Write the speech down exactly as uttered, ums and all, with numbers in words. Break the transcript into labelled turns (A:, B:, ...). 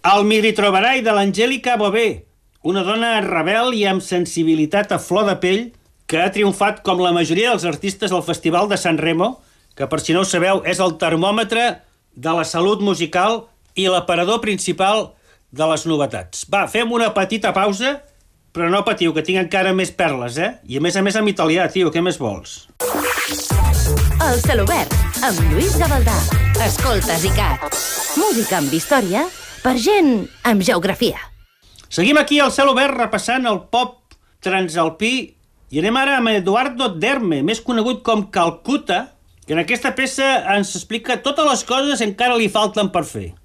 A: El Mi ritroverai de l'Angélica Bové, una dona rebel i amb sensibilitat a flor de pell que ha triomfat com la majoria dels artistes al Festival de San Remo, que per si no ho sabeu és el termòmetre de la salut musical i l'aparador principal de les novetats. Va, fem una petita pausa, però no patiu, que tinc encara més perles, eh? I a més a més en italià, tio, què més vols?
B: El Celobert, amb Lluís Gavaldà. Escoltes i cat. Música amb història per gent amb geografia.
A: Seguim aquí al Celobert repassant el pop transalpí i anem ara amb Eduardo Derme, més conegut com Calcuta, que en aquesta peça ens explica totes les coses que encara li falten per fer.